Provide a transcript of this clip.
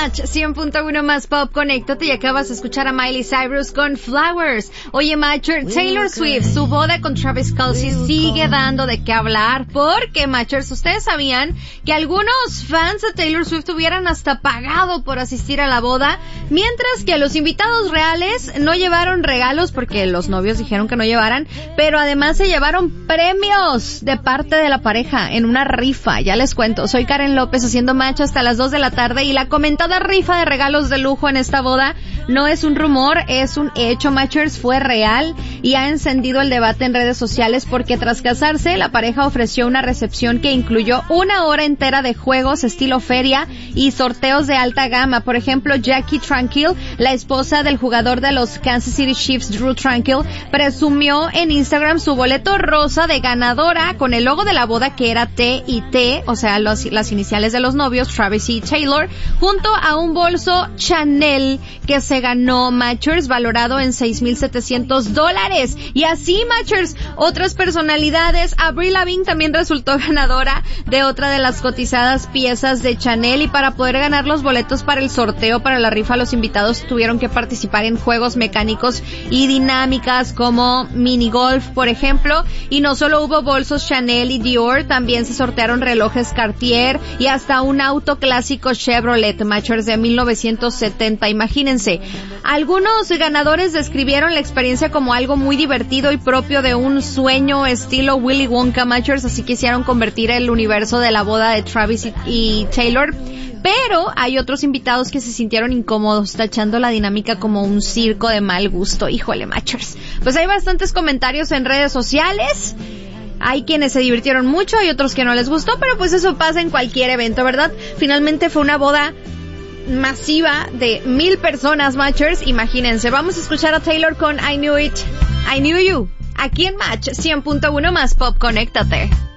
Match 100.1 más pop, conéctate y acabas de escuchar a Miley Cyrus con Flowers. Oye, Matchers, Taylor Swift, su boda con Travis Kelce sigue dando de qué hablar porque, Matchers, ustedes sabían que algunos fans de Taylor Swift hubieran hasta pagado por asistir a la boda, mientras que los invitados reales no llevaron regalos porque los novios dijeron que no llevaran, pero además se llevaron premios de parte de la pareja en una rifa. Ya les cuento, soy Karen López haciendo Match hasta las 2 de la tarde y la comentada rifa de regalos de lujo en esta boda no es un rumor, es un hecho, Matchers, fue real y ha encendido el debate en redes sociales porque tras casarse la pareja ofreció una recepción que incluyó 1 hora entera de juegos estilo feria y sorteos de alta gama. Por ejemplo, Jackie Tranquill, la esposa del jugador de los Kansas City Chiefs, Drew Tranquill, presumió en Instagram su boleto rosa de ganadora con el logo de la boda que era T y T, o sea, las iniciales de los novios, Travis y Taylor, junto a un bolso Chanel que se ganó, Matchers, valorado en $6,700. Y así, Matchers, otras personalidades. Avril Lavigne también resultó ganadora de otra de las cotizadas piezas de Chanel, y para poder ganar los boletos para el sorteo para la rifa, los invitados tuvieron que participar en juegos mecánicos y dinámicas como mini golf, por ejemplo. Y no solo hubo bolsos Chanel y Dior, también se sortearon relojes Cartier y hasta un auto clásico Chevrolet, Matchers, de 1970. Imagínense. Algunos ganadores describieron la experiencia como algo muy divertido y propio de un sueño estilo Willy Wonka, Matchers, así quisieron convertir el universo de la boda de Travis y Taylor. Pero hay otros invitados que se sintieron incómodos, tachando la dinámica como un circo de mal gusto. Híjole, Matchers. Pues hay bastantes comentarios en redes sociales. Hay quienes se divirtieron mucho, hay otros que no les gustó, pero pues eso pasa en cualquier evento, ¿verdad? Finalmente fue una boda masiva de 1,000 personas, Matchers. Imagínense. Vamos a escuchar a Taylor con I Knew It, I Knew You, aquí en Match 100.1 más pop, conéctate.